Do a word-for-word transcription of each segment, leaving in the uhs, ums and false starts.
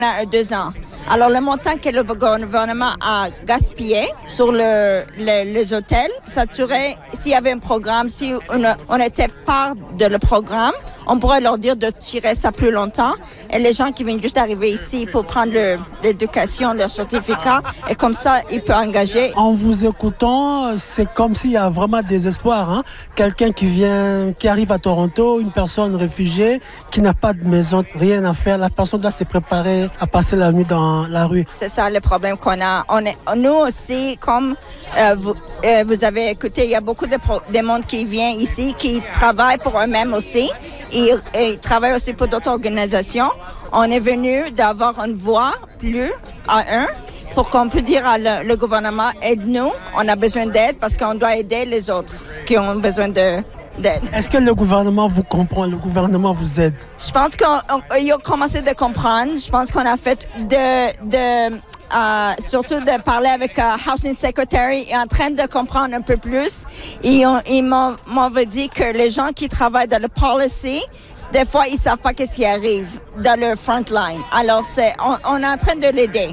a deux ans. Alors, le montant que le gouvernement a gaspillé sur le, le, les hôtels, ça tuerait, s'il y avait un programme, si on, on était part de le programme, on pourrait leur dire de tirer ça plus longtemps. Et les gens qui viennent juste d'arriver ici pour prendre le, l'éducation, leur certificat, et comme ça, ils peuvent engager. En vous écoutant, c'est comme s'il y a vraiment des espoirs. Hein? Quelqu'un qui vient, qui arrive à Toronto, une personne réfugiée, qui n'a pas de maison, rien à faire. La personne doit se préparer à passer la nuit dans la rue. C'est ça le problème qu'on a. On est, nous aussi, comme euh, vous, euh, vous avez écouté, il y a beaucoup de, pro, de monde qui vient ici, qui travaillent pour eux-mêmes aussi. Et, et ils travaillent aussi pour d'autres organisations. On est venu d'avoir une voix plus à un pour qu'on puisse dire à le, le gouvernement, aide-nous, on a besoin d'aide parce qu'on doit aider les autres qui ont besoin de, d'aide. Est-ce que le gouvernement vous comprend, le gouvernement vous aide? Je pense qu'ils ont commencé à comprendre. Je pense qu'on a fait de... de Uh, surtout de parler avec uh, Housing Secretary est en train de comprendre un peu plus. Ils, ont, ils m'ont, m'ont dit que les gens qui travaillent dans le policy, des fois, ils savent pas qu'est-ce qui arrive dans le front line. Alors, c'est, on, on est en train de l'aider.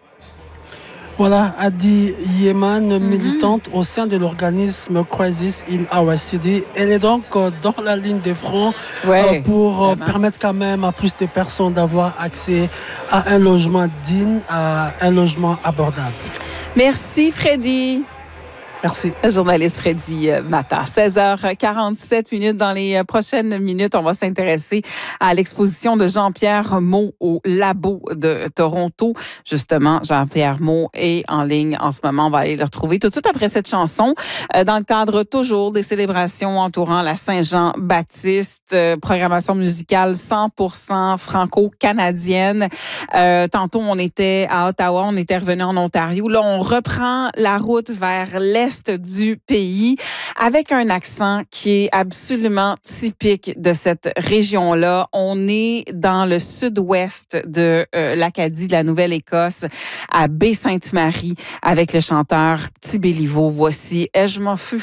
Voilà, Adi Yeman, mm-hmm. militante au sein de l'organisme Crisis in Our City. Elle est donc euh, dans la ligne de front ouais, euh, pour euh, permettre quand même à plus de personnes d'avoir accès à un logement digne, à un logement abordable. Merci, Freddy. Merci. Le journaliste Freddy Matta. seize heures quarante-sept minutes. Dans les prochaines minutes, on va s'intéresser à l'exposition de Jean-Pierre Moe au Labo de Toronto. Justement, Jean-Pierre Moe est en ligne en ce moment. On va aller le retrouver tout de suite après cette chanson. Dans le cadre toujours des célébrations entourant la Saint-Jean-Baptiste, programmation musicale cent pour cent franco-canadienne. Euh, tantôt, on était à Ottawa, on était revenu en Ontario. Là, on reprend la route vers l'est du pays avec un accent qui est absolument typique de cette région-là. On est dans le sud-ouest de euh, l'Acadie de la Nouvelle-Écosse, à Baie-Sainte-Marie, avec le chanteur Petit Béliveau. Voici « Et je m'en fus ».